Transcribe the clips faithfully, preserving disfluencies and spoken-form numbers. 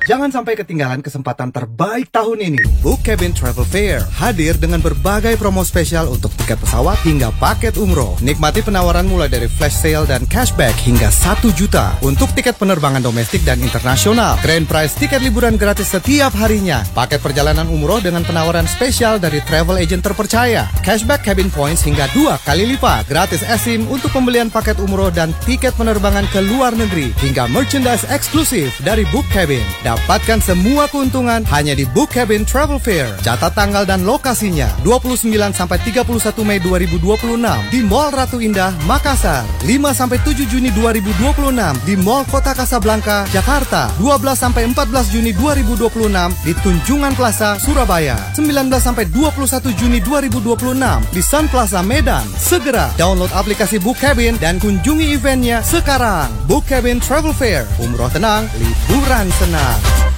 Jangan sampai ketinggalan kesempatan terbaik tahun ini. Book Cabin Travel Fair hadir dengan berbagai promo spesial untuk tiket pesawat hingga paket umroh. Nikmati penawaran mulai dari flash sale dan cashback hingga satu juta untuk tiket penerbangan domestik dan internasional. Grand prize tiket liburan gratis setiap harinya. Paket perjalanan umroh dengan penawaran spesial dari travel agent terpercaya. Cashback cabin points hingga dua kali lipat. Gratis eSIM untuk pembelian paket umroh dan tiket penerbangan ke luar negeri. Hingga merchandise eksklusif dari Book Cabin. Dapatkan semua keuntungan hanya di Book Cabin Travel Fair. Catat tanggal dan lokasinya dua puluh sembilan sampai tiga puluh satu Mei dua ribu dua puluh enam di Mall Ratu Indah, Makassar. lima sampai tujuh Juni dua ribu dua puluh enam di Mall Kota Kasablanka, Jakarta. dua belas sampai empat belas Juni dua ribu dua puluh enam di Tunjungan Plaza, Surabaya. sembilan belas sampai dua puluh satu Juni dua ribu dua puluh enam di Sun Plaza, Medan. Segera download aplikasi Book Cabin dan kunjungi eventnya sekarang. Book Cabin Travel Fair. Umroh tenang, liburan senang.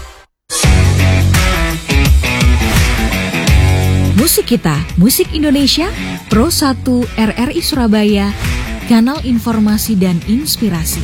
Musik kita, musik Indonesia, Pro satu R R I Surabaya, kanal informasi dan inspirasi.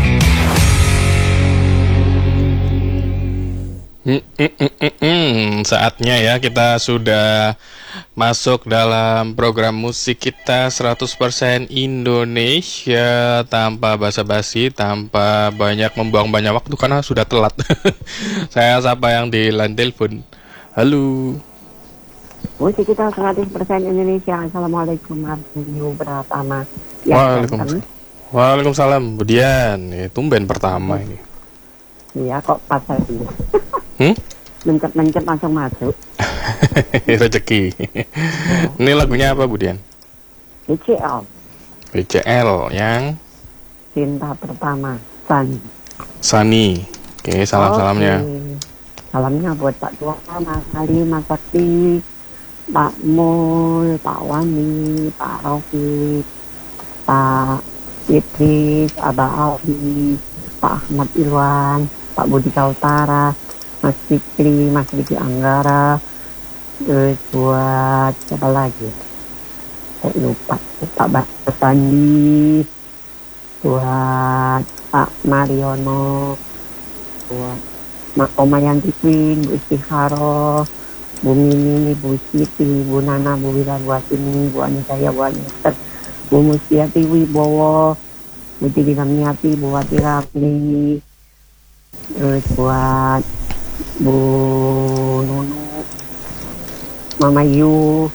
Hmm, hmm, hmm, hmm, hmm. Saatnya ya kita sudah masuk dalam program musik kita seratus persen Indonesia tanpa basa-basi, tanpa banyak membuang banyak waktu karena sudah telat. Saya sapa yang di line telepon. Halo. Musik kita seratus persen Indonesia. Assalamualaikum warahmatullahi wabarakatuh. Ya, Waalaikumsalam. Waalaikumsalam. Budian, ya, tumben pertama ini. Iya, kok pas lagi. Hmm? Mencet-mencet langsung masuk. Rezeki. Ini lagunya apa, Budian? B C L. B C L yang Cinta Pertama. Sani. Sani. Oke, salam-salamnya. Oke. Salamnya buat Pak Tua, Mas Ali, Mas Sakti, Pak Mul, Pak Wani, Pak Raufik, Pak Idris, Abah Alfi, Pak Ahmad Ilwan, Pak Budi Kautara, Mas Fikri, Mas Riki Anggara, terus buat siapa lagi? Saya lupa. Pak Bapak Sandi, buat Pak Mariono, buat Mak Oma Yanti Queen, Bu Istiharo, Bu Mini, Bu Siti, Bu Nana, Bu Wila, Bu Asini, Bu Anisaya, Bu Aniter, Bu Mustiati Wibowo, Bu Titi Kamiati, Bu Wati Rafli, terus buat Bu Nunu, Mama Yu,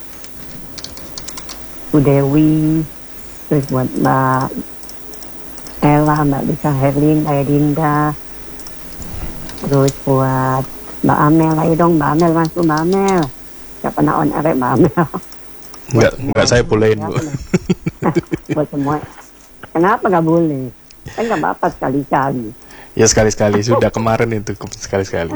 Bu Dewi, terus buat Mbak Ella, Mbak Lisa Herlin, Mbak Dinda, terus buat Mbak Amel, ayo dong Mbak Amel, masuk Mbak Amel. Gak pernah on air Mbak Amel. Enggak, enggak saya bolehin, Bu. Buat semua. Kenapa gak boleh? Kan gak apa-apa sekali-kali. Ya sekali-sekali, sudah kemarin itu sekali-sekali.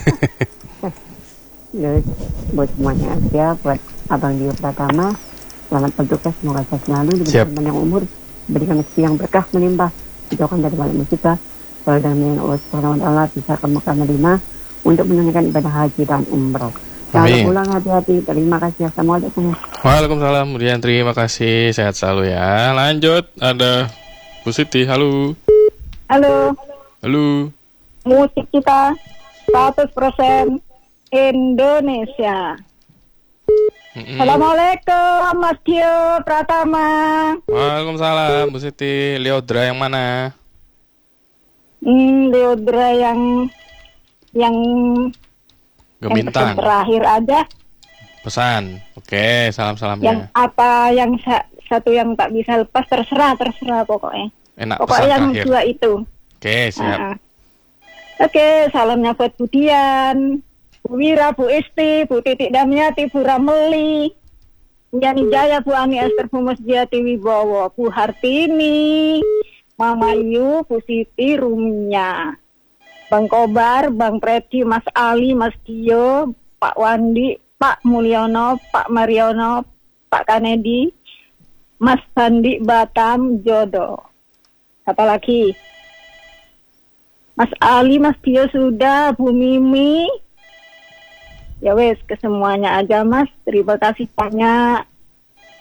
Terus buat semuanya aja, buat Abang Dio Pratama, selamat bertugas, semoga sehat selalu, diberikan panjang umur, berikan rezeki yang berkah melimpah, dijauhkan dari balik musibah, selalu dalam lindungan Allah Subhanahu wa taala, bisa ke Mekah Madinah untuk menunaikan ibadah haji dan umroh. Jangan pulang, hati-hati. Terima kasih. Assalamualaikum. Waalaikumsalam. Kemudian terima kasih. Sehat selalu ya. Lanjut, ada Bu Siti. Halo. Halo. Halo. Musik kita seratus persen Indonesia. Mm-mm. Assalamualaikum Mas Dio Pratama. Waalaikumsalam Bu Siti. Leodra yang mana? Hmm, Leodra yang yang Gemintang. Yang terakhir aja. Pesan. Oke, salam-salamnya. Yang apa yang sa- satu yang tak bisa lepas, terserah, terserah pokoknya. Enak. Pokoknya yang terakhir. dua itu. Oke, siap. Uh-uh. Oke, salamnya buat Budian, Bu Wira, Bu Isti, Bu Titik Damiati, Bu Rameli, Bu Yani Jaya, Bu Ani Esther, Bu Musjiati Wibowo, Bu Hartini, Mama Yu, Bu Siti, Rumnya, Bang Kobar, Bang Predi, Mas Ali, Mas Dio, Pak Wandi, Pak Mulyono, Pak Mariono, Pak Kanedi, Mas Sandi, Batam, Jodoh. Apa lagi? Mas Ali, Mas Dio sudah, Bu Mimi. Ya wes, kesemuanya aja Mas. Terima kasih banyak.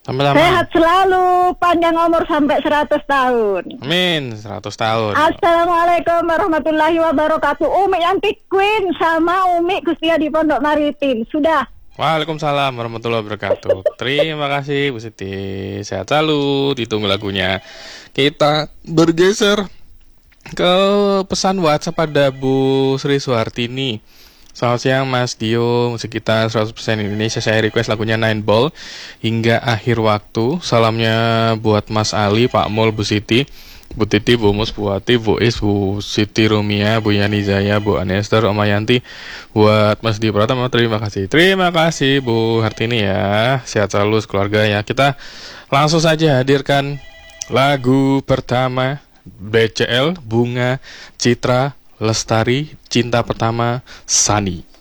Sama-sama. Sehat selalu, panjang umur sampai seratus tahun. Amin, seratus tahun. Assalamualaikum warahmatullahi wabarakatuh. Umi Yanti Queen sama Umi Gustia di Pondok Maritim. Sudah. Waalaikumsalam warahmatullahi wabarakatuh. Terima kasih Bu Siti. Sehat selalu, ditunggu lagunya. Kita bergeser ke pesan WhatsApp ada Bu Sri Suhartini. Selamat siang Mas Dio, musik kita seratus persen Indonesia. Saya request lagunya Nine Ball hingga akhir waktu. Salamnya buat Mas Ali, Pak Mul, Bu Siti, Bu Titi, Bu Mus, Bu Wati, Bu Is, Bu Siti Rumia, Bu Yani Zaya, Bu Anester, Om Yanti. Buat Mas Dio Pratama, terima kasih. Terima kasih Bu Hartini ya. Sehat selalu sekeluarga ya. Kita langsung saja hadirkan lagu pertama B C L, Bunga Citra Lestari, Cinta Pertama, Sani.